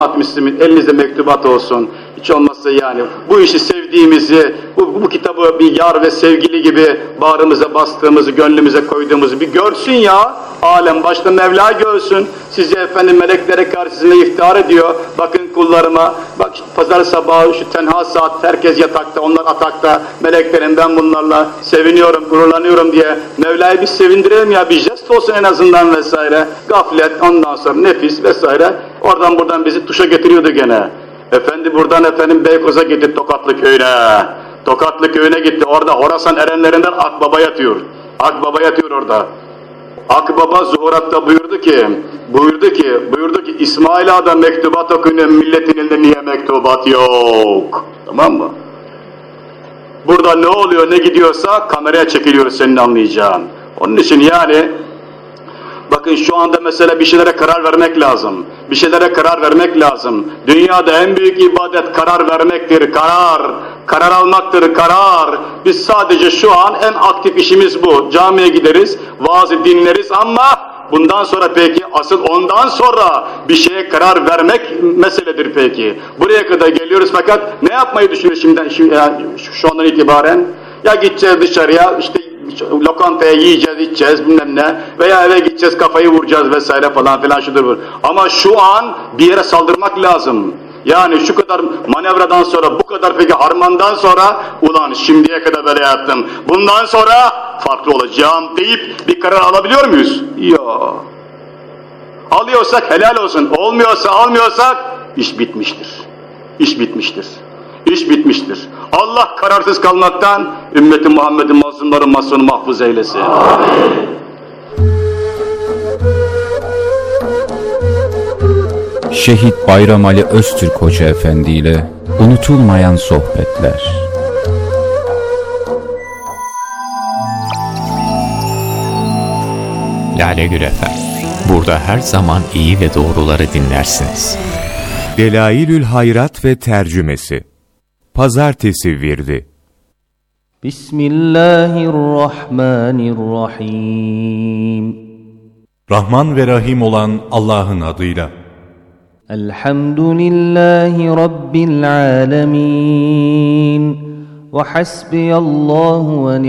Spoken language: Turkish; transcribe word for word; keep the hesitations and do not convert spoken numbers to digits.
Müslümin elinizde mektubat olsun. Hiç olmazsa yani bu işi sevdiğimizi, bu, bu kitabı bir yar ve sevgili gibi bağrımıza bastığımızı, gönlümüze koyduğumuzu bir görsün ya. Alem başta Mevla görsün. Sizi efendim meleklere karşı sizinle iftihar ediyor. Bakın kullarıma, bak pazar sabahı şu tenha saat herkes yatakta, onlar atakta. Meleklerim ben bunlarla seviniyorum, gururlanıyorum diye Mevla'yı bir sevindirelim ya, bir jest olsun en azından vesaire. Gaflet, ondan sonra nefis vesaire. Oradan buradan bizi tuşa getiriyordu gene. Efendi buradan efendim Beykoz'a gitti, Tokatlı köyüne. Tokatlı köyüne gitti. Orada Horasan erenlerinden Akbaba yatıyor. Akbaba yatıyor orada. Akbaba zuhurat'ta buyurdu ki, buyurdu ki, buyurdu ki İsmail Ağa'da mektubat okuyun, milletin elinde niye mektubat yok? Tamam mı? Burada ne oluyor, ne gidiyorsa kameraya çekiliyoruz, senin anlayacağın. Onun için yani bakın şu anda mesela bir şeylere karar vermek lazım. Bir şeylere karar vermek lazım. Dünyada en büyük ibadet karar vermektir, karar. Karar almaktır, karar. Biz sadece şu an en aktif işimiz bu. Camiye gideriz, vaazı dinleriz ama bundan sonra peki, asıl ondan sonra bir şeye karar vermek meseledir peki. Buraya kadar geliyoruz fakat ne yapmayı düşünüyoruz şimdiden, şimdi, yani şu andan itibaren? Ya gideceğiz dışarıya, işte lokantaya yiyeceğiz, içeceğiz bilmem ne veya eve gideceğiz, kafayı vuracağız vesaire falan filan şudur bu. Ama şu an bir yere saldırmak lazım. Yani şu kadar manevradan sonra, bu kadar peki harmandan sonra, ulan şimdiye kadar böyle yaptım, bundan sonra farklı olacağım deyip bir karar alabiliyor muyuz? Yok. Alıyorsak helal olsun, olmuyorsa almıyorsak iş bitmiştir. İş bitmiştir. İş bitmiştir. Allah kararsız kalmaktan ümmeti Muhammed'in mazlumları masunu mahfuz eylesin. Amin. Şehit Bayram Ali Öztürk Hoca Efendi ile unutulmayan sohbetler. Lale Gül F M. Burada her zaman iyi ve doğruları dinlersiniz. Delailül Hayrat ve tercümesi. Pazartesi virdi. Bismillahirrahmanirrahim. Rahman ve Rahim olan Allah'ın adıyla. Elhamdülillahi Rabbil alemin. Ve hasbiyallahu ve